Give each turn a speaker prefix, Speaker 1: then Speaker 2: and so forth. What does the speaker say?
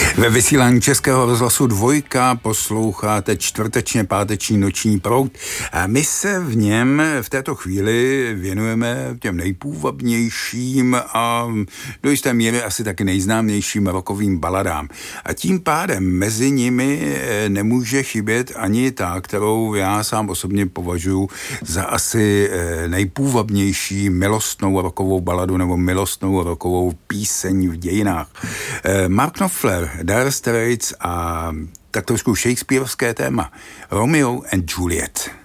Speaker 1: Ve vysílání Českého rozhlasu Dvojka posloucháte čtvrtečně páteční noční proud a my se v něm v této chvíli věnujeme těm nejpůvabnějším a do jisté míry asi taky nejznámějším rockovým baladám. A tím pádem mezi nimi nemůže chybět ani ta, kterou já sám osobně považuji za asi nejpůvabnější milostnou rockovou baladu nebo milostnou rockovou píseň v dějinách. Mark Knopfler, Dire Straits a tak trošku shakespearovské téma Romeo and Juliet.